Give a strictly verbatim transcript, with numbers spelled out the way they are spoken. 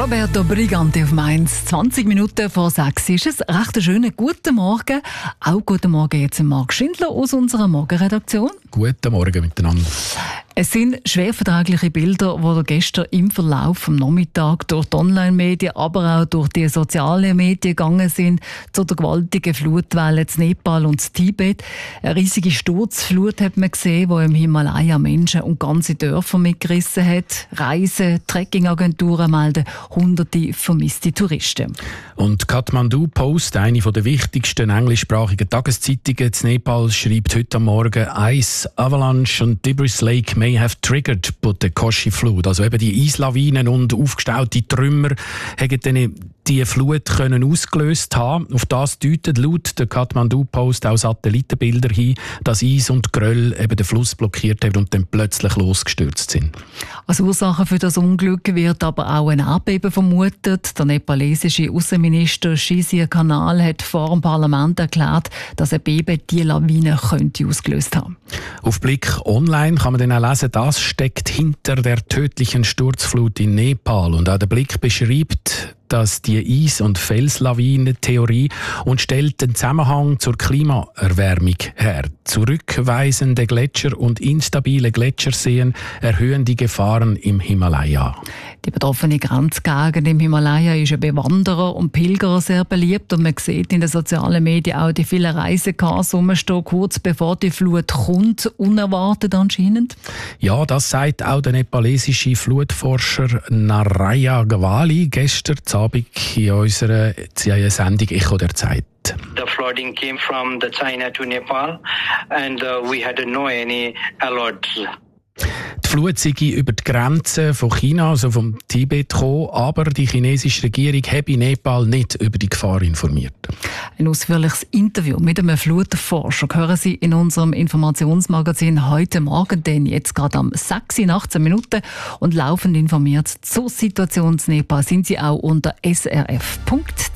Roberto Brigante auf Mainz. zwanzig Minuten vor sechs ist es. Recht einen schönen guten Morgen. Auch guten Morgen jetzt Marc Schindler aus unserer Morgenredaktion. Guten Morgen miteinander. Es sind schwer vertragliche Bilder, die gestern im Verlauf vom Nachmittag durch die Online-Medien, aber auch durch die sozialen Medien gegangen sind, zu der gewaltigen Flutwelle in Nepal und Tibet. Eine riesige Sturzflut hat man gesehen, die im Himalaya Menschen und ganze Dörfer mitgerissen hat. Reisen, Trekkingagenturen melden hunderte vermisste Touristen. Und Kathmandu Post, eine der wichtigsten englischsprachigen Tageszeitungen in Nepal, schreibt heute Morgen: Ice, Avalanche und Debris Lake may have triggered but the Koshi Flood. Also eben die Eislawinen und aufgestaute Trümmer haben dann die Flut können ausgelöst haben. Auf das deutet laut der Kathmandu Post auch Satellitenbilder hin, dass Eis und Geröll eben den Fluss blockiert haben und dann plötzlich losgestürzt sind. Als Ursache für das Unglück wird aber auch ein Erdbeben vermutet. Der nepalesische Außenminister Shishir Kanal hat vor dem Parlament erklärt, dass ein Beben die Lawine könnte ausgelöst haben. Auf Blick online kann man dann auch lesen, das steckt hinter der tödlichen Sturzflut in Nepal. Und auch der Blick beschreibt, dass die Eis- und Felslawinen-Theorie und stellt den Zusammenhang zur Klimaerwärmung her. Zurückweisende Gletscher und instabile Gletscherseen erhöhen die Gefahren im Himalaya. Die betroffene Grenzgegend im Himalaya ist ja bei Wanderer und Pilgerer sehr beliebt und man sieht in den sozialen Medien auch die vielen Reisecars rumstehen, kurz bevor die Flut kommt, unerwartet anscheinend. Ja, das sagt auch der nepalesische Flutforscher Naraya Gawali gestern Abend in unserer Sendung «Echo der Zeit». The flooding came from the China to Nepal and uh, we had no any alerts. Die Flut sei über die Grenze von China, also vom Tibet, gekommen, aber die chinesische Regierung habe Nepal nicht über die Gefahr informiert. Ein ausführliches Interview mit einem Flutforscher hören Sie in unserem Informationsmagazin heute Morgen, denn jetzt gerade am sechs Uhr achtzehn Minuten und laufend informiert zur Situation in Nepal sind Sie auch unter s r f punkt